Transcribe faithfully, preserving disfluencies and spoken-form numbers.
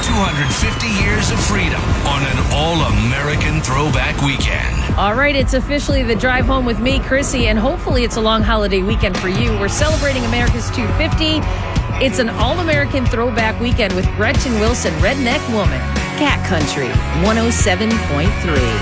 two hundred fifty years of freedom on an all-American throwback weekend. All right, it's officially the drive home with me, Chrissy, and hopefully it's a long holiday weekend for you. We're celebrating America's two fifty. It's an all-American throwback weekend with Gretchen Wilson, Redneck Woman. Cat Country, one oh seven point three.